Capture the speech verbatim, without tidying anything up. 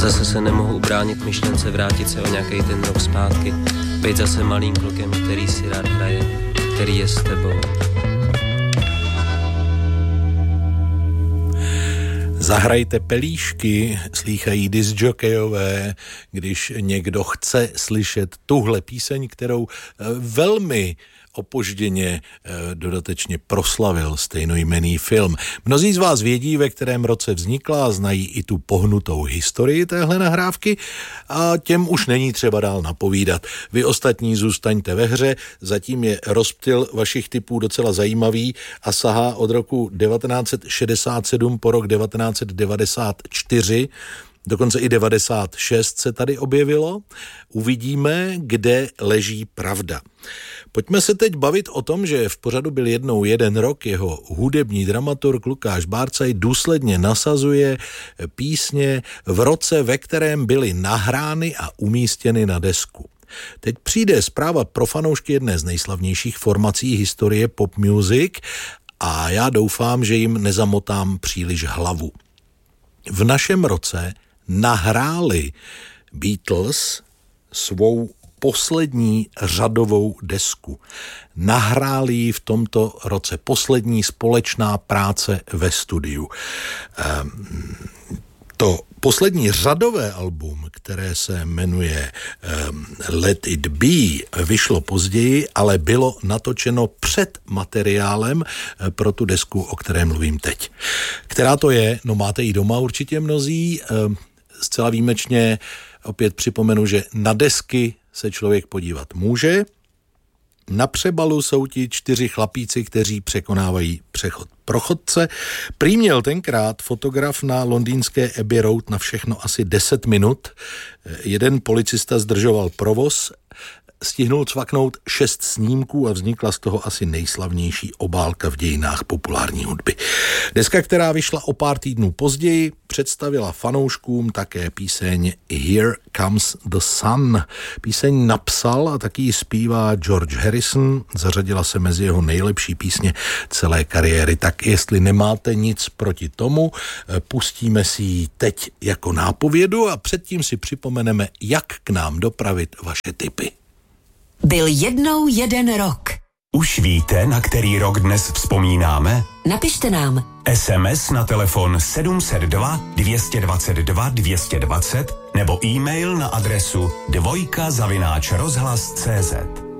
Zase se nemohu ubránit myšlence vrátit se o nějaký ten rok zpátky. Být zase malým klukem, který si rád hraje, který je s tebou. Zahrajte pelíšky, slýchají disjokejové, když někdo chce slyšet tuhle píseň, kterou velmi opožděně dodatečně proslavil stejnojmenný film. Mnozí z vás vědí, ve kterém roce vznikla a znají i tu pohnutou historii téhle nahrávky a těm už není třeba dál napovídat. Vy ostatní zůstaňte ve hře, zatím je rozptyl vašich typů docela zajímavý a sahá od roku devatenáct set šedesát sedm po rok devatenáct set devadesát čtyři, dokonce i devadesát šest se tady objevilo. Uvidíme, kde leží pravda. Pojďme se teď bavit o tom, že v pořadu Byl jednou jeden rok jeho hudební dramaturg Lukáš Bárcaj důsledně nasazuje písně v roce, ve kterém byly nahrány a umístěny na desku. Teď přijde zpráva pro fanoušky jedné z nejslavnějších formací historie pop music a já doufám, že jim nezamotám příliš hlavu. V našem roce nahráli Beatles svou poslední řadovou desku. Nahráli ji v tomto roce, poslední společná práce ve studiu. Ehm, to poslední řadové album, které se jmenuje um, Let It Be, vyšlo později, ale bylo natočeno před materiálem pro tu desku, o které mluvím teď. Která to je? No máte ji doma určitě mnozí. Um, zcela výjimečně opět připomenu, že na desky se člověk podívat může. Na přebalu jsou ti čtyři chlapíci, kteří překonávají přechod pro chodce. Prý měl tenkrát fotograf na londýnské Abbey Road na všechno asi deset minut. Jeden policista zdržoval provoz, stihnul cvaknout šest snímků a vznikla z toho asi nejslavnější obálka v dějinách populární hudby. Deska, která vyšla o pár týdnů později, představila fanouškům také píseň Here Comes the Sun. Píseň napsal a taky ji zpívá George Harrison, zařadila se mezi jeho nejlepší písně celé kariéry. Tak jestli nemáte nic proti tomu, pustíme si ji teď jako nápovědu a předtím si připomeneme, jak k nám dopravit vaše tipy. Byl jednou jeden rok. Už víte, na který rok dnes vzpomínáme? Napište nám. es em es na telefon sedm set dva dvě dvacet dva dvě dvacet nebo e-mail na adresu dvojka zavináč rozhlas tečka cé zet.